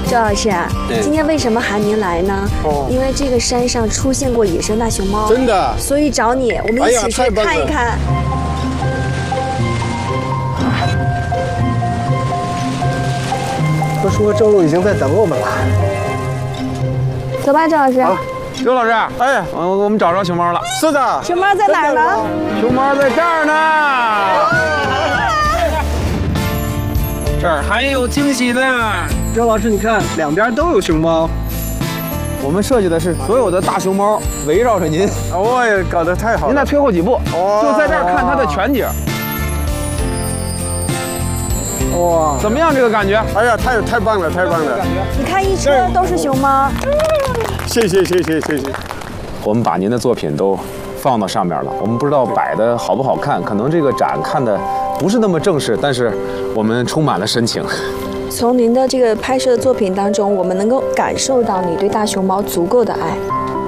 周老师啊，今天为什么喊您来呢？因为这个山上出现过野生大熊猫， 真的， 所以找你，我们一起去看一看。 他说周路已经在等我们了。 走吧，周老师。 好，周老师，哎，我们找着熊猫了。 是的。 熊猫在哪儿呢？ 熊猫在这儿呢。这儿还有惊喜呢。 周老师，你看，两边都有熊猫。 我们设计的是所有的大熊猫围绕着您。 哦，搞得太好了。 您再退后几步，就在这儿看它的全景。 哇， 怎么样？这个感觉？ 哎呀，太棒了，太棒了！ 你看，一车都是熊猫。 谢谢。 我们把您的作品都放到上面了，我们不知道摆的好不好看，可能这个展看的不是那么正式，但是我们充满了深情。 从您的这个拍摄的作品当中，我们能够感受到你对大熊猫足够的爱。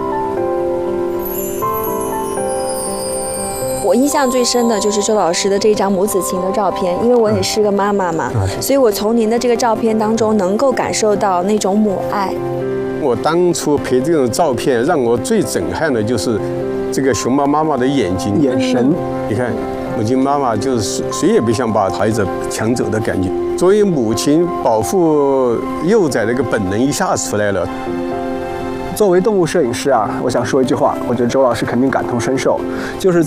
我印象最深的就是周老师的这张母子情的照片，因为我也是个妈妈嘛，所以我从您的这个照片当中能够感受到那种母爱。 我当初拍这种照片，让我最震撼的就是这个熊猫妈妈的眼睛、眼神。你看，母亲妈妈就是谁也别想把孩子抢走的感觉。作为母亲，保护幼崽的一个本能一下出来了。 作为动物摄影师啊，我想说一句话，我觉得周老师肯定感同身受，就是